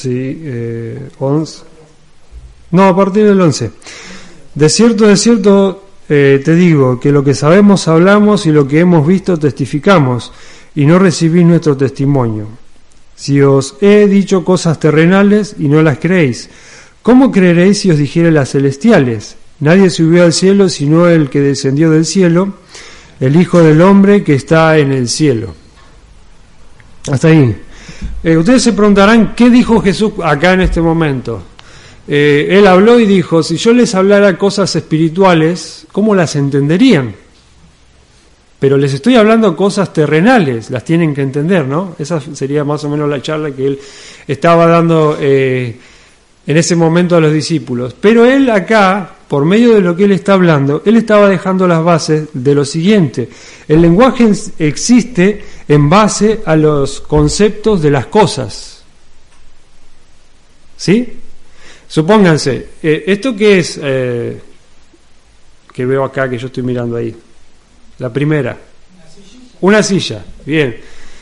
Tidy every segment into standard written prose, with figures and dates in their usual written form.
Sí, 11. No, a partir del 11. De cierto, te digo, que lo que sabemos hablamos y lo que hemos visto testificamos, y no recibís nuestro testimonio. Si os he dicho cosas terrenales y no las creéis, ¿cómo creeréis si os dijere las celestiales? Nadie subió al cielo sino el que descendió del cielo, el Hijo del Hombre que está en el cielo. Hasta ahí. Ustedes se preguntarán, ¿qué dijo Jesús acá en este momento? Él habló y dijo, si yo les hablara cosas espirituales, ¿cómo las entenderían? Pero les estoy hablando cosas terrenales, las tienen que entender, ¿no? Esa sería más o menos la charla que él estaba dando en ese momento a los discípulos. Pero él acá, por medio de lo que él está hablando, él estaba dejando las bases de lo siguiente. El lenguaje existe en base a los conceptos de las cosas. ¿Sí? Supónganse, esto que es, que veo acá, que yo estoy mirando ahí, la primera, una silla, bien,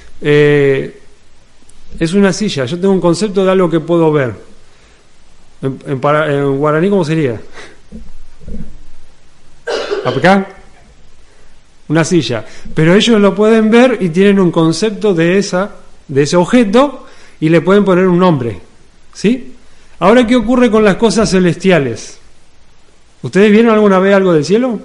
es una silla, yo tengo un concepto de algo que puedo ver, en guaraní, ¿cómo sería? ¿Acá? Una silla, pero ellos lo pueden ver y tienen un concepto de ese objeto y le pueden poner un nombre, ¿sí? Ahora, ¿qué ocurre con las cosas celestiales? ¿Ustedes vieron alguna vez algo del cielo?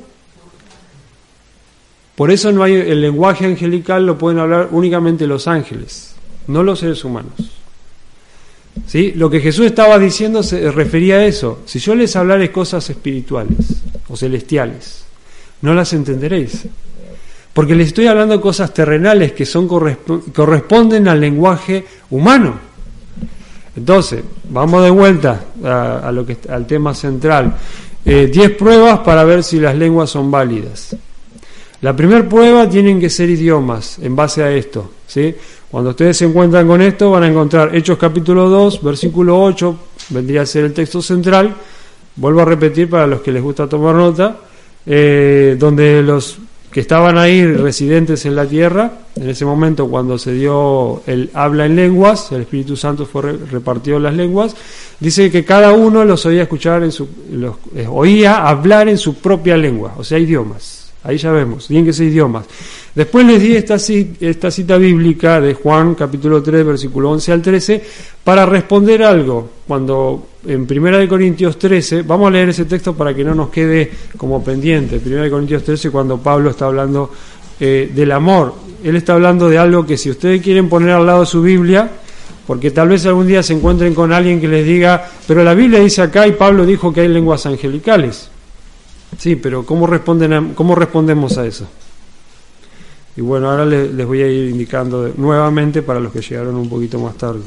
Por eso no hay el lenguaje angelical, lo pueden hablar únicamente los ángeles, no los seres humanos. ¿Sí? Lo que Jesús estaba diciendo se refería a eso. Si yo les hablaré cosas espirituales o celestiales, no las entenderéis. Porque les estoy hablando de cosas terrenales que corresponden al lenguaje humano. Entonces, vamos de vuelta al tema central. 10 pruebas para ver si las lenguas son válidas. La primera prueba tienen que ser idiomas, en base a esto, ¿sí? Cuando ustedes se encuentran con esto, van a encontrar Hechos capítulo 2, versículo 8, vendría a ser el texto central. Vuelvo a repetir para los que les gusta tomar nota, donde los que estaban ahí residentes en la tierra, en ese momento cuando se dio el habla en lenguas, el Espíritu Santo repartió las lenguas, dice que cada uno los oía oía hablar en su propia lengua, o sea, idiomas. Ahí ya vemos, tienen que ser idiomas. Después les di esta cita bíblica de Juan capítulo 3, versículo 11 al 13, para responder algo. Cuando en 1 Corintios 13, vamos a leer ese texto para que no nos quede como pendiente. 1 Corintios 13, cuando Pablo está hablando del amor. Él está hablando de algo que si ustedes quieren poner al lado de su Biblia, porque tal vez algún día se encuentren con alguien que les diga, pero la Biblia dice acá y Pablo dijo que hay lenguas angelicales. Sí, pero ¿cómo respondemos a eso? Y bueno, ahora les voy a ir indicando nuevamente para los que llegaron un poquito más tarde.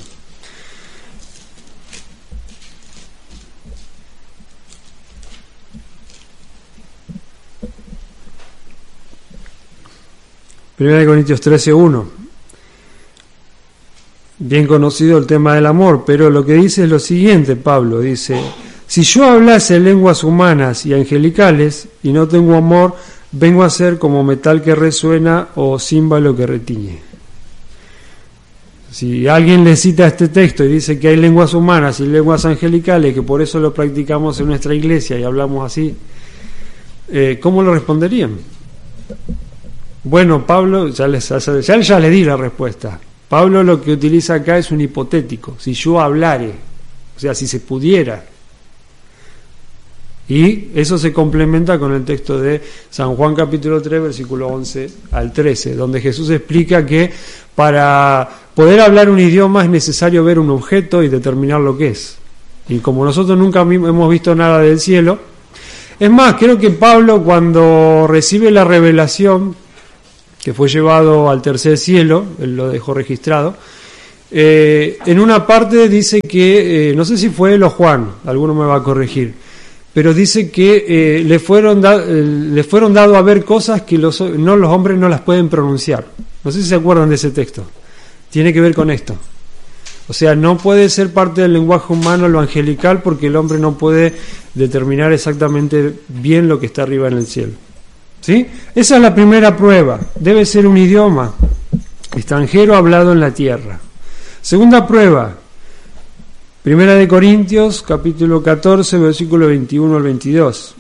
Primera de Corintios 13:1. Bien conocido el tema del amor, pero lo que dice es lo siguiente, Pablo dice: si yo hablase lenguas humanas y angelicales y no tengo amor, vengo a ser como metal que resuena o címbalo que retiñe. Si alguien le cita este texto y dice que hay lenguas humanas y lenguas angelicales, que por eso lo practicamos en nuestra iglesia y hablamos así, ¿cómo lo responderían? Bueno, Pablo, ya le di la respuesta. Pablo lo que utiliza acá es un hipotético, si yo hablare, o sea, si se pudiera. Y eso se complementa con el texto de San Juan capítulo 3, versículo 11 al 13, donde Jesús explica que para poder hablar un idioma es necesario ver un objeto y determinar lo que es. Y como nosotros nunca hemos visto nada del cielo, es más, creo que Pablo cuando recibe la revelación, que fue llevado al tercer cielo, él lo dejó registrado, en una parte dice que, no sé si fue él o Juan, alguno me va a corregir, pero dice que le fueron dado a ver cosas que los hombres no las pueden pronunciar. No sé si se acuerdan de ese texto. Tiene que ver con esto. O sea, no puede ser parte del lenguaje humano lo angelical porque el hombre no puede determinar exactamente bien lo que está arriba en el cielo. ¿Sí? Esa es la primera prueba. Debe ser un idioma extranjero hablado en la tierra. Segunda prueba. Primera de Corintios, capítulo 14, versículo 21 al 22.